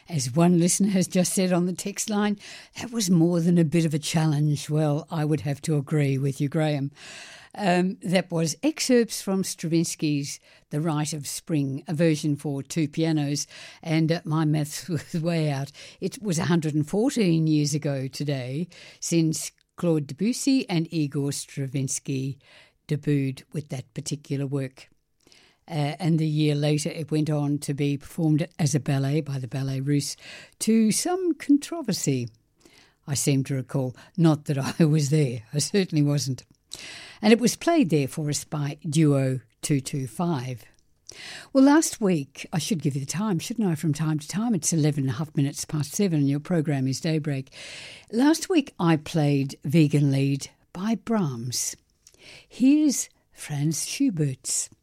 As one listener has just said on the text line, that was more than a bit of a challenge. Well, I would have to agree with you, Graham. That was excerpts from Stravinsky's The Rite of Spring, a version for two pianos, and my maths was way out. It was 114 years ago today since Claude Debussy and Igor Stravinsky debuted with that particular work. And a year later it went on to be performed as a ballet by the Ballet Russe to some controversy, I seem to recall. Not that I was there, I certainly wasn't. And it was played there for us by Duo 225. Well, last week, I should give you the time, shouldn't I, from time to time? It's 7:11 and your program is Daybreak. Last week I played Vegan Lied by Brahms. Here's Franz Schubert's